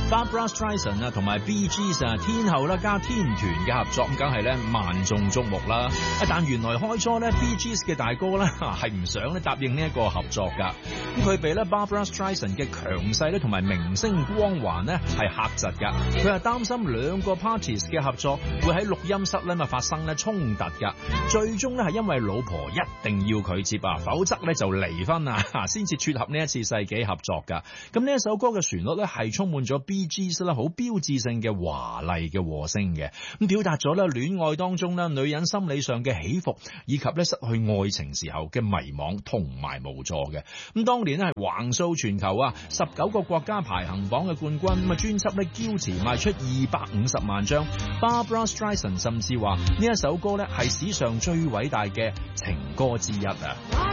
Barbra Streisand 啊同埋 Bee Gees 啊天后啦加天團嘅合作，梗係咧萬眾矚目啦。但原來開初咧 Bee Gees 嘅大哥咧係唔想咧答應呢一個合作噶。咁佢被咧 Barbra Streisand 嘅強勢咧同埋明星光環咧係嚇窒噶。佢係擔心兩個 parties 嘅合作會喺錄音室咧發生咧衝突噶。最終咧係因為老婆一定要佢接啊，否則咧就離婚啊，先至撮合呢一次世紀合作噶。咁呢一首歌嘅旋律咧係充滿咗 Bee Gees 啦好標誌性嘅華麗嘅和聲嘅，咁表達咗咧戀愛當中咧女人心理上嘅起伏，以及咧失去愛情時候嘅迷惘同埋無助嘅。咁當年咧係橫掃全球啊，19個國家排行榜嘅冠軍，咁啊專輯咧驕詞賣出250萬張。Barbra Streisand 甚至話呢一首歌咧係史上最偉大嘅情歌之一啊！